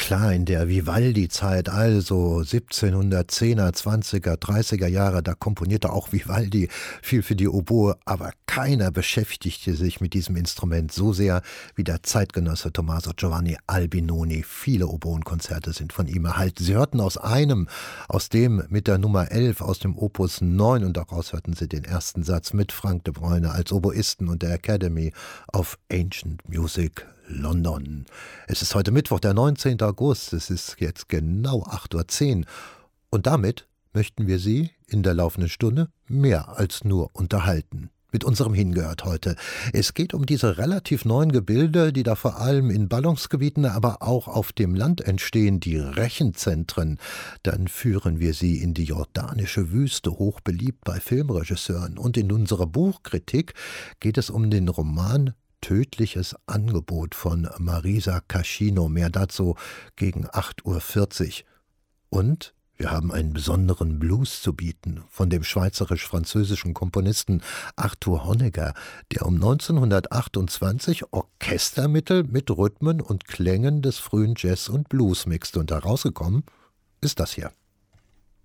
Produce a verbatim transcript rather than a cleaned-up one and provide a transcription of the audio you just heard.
klar, in der Vivaldi-Zeit, also siebzehnhundertzehner, zwanziger, dreißiger Jahre, da komponierte auch Vivaldi viel für die Oboe, aber keiner beschäftigte sich mit diesem Instrument so sehr wie der Zeitgenosse Tommaso Giovanni Albinoni. Viele Oboenkonzerte sind von ihm erhalten. Sie hörten aus einem, aus dem mit der Nummer elf, aus dem Opus neun, und daraus hörten Sie den ersten Satz mit Frank de Bruyne als Oboisten und der Academy of Ancient Music London. Es ist heute Mittwoch, der neunzehnten August. Es ist jetzt genau acht Uhr zehn. Und damit möchten wir Sie in der laufenden Stunde mehr als nur unterhalten. Mit unserem Hingehört heute. Es geht um diese relativ neuen Gebilde, die da vor allem in Ballungsgebieten, aber auch auf dem Land entstehen, die Rechenzentren. Dann führen wir Sie in die jordanische Wüste, hoch beliebt bei Filmregisseuren. Und in unserer Buchkritik geht es um den Roman Tödliches Angebot von Marisa Cascino. Mehr dazu gegen acht Uhr vierzig. Und wir haben einen besonderen Blues zu bieten von dem schweizerisch-französischen Komponisten Arthur Honegger, der um neunzehnhundertachtundzwanzig Orchestermittel mit Rhythmen und Klängen des frühen Jazz und Blues mixt. Und herausgekommen ist das hier.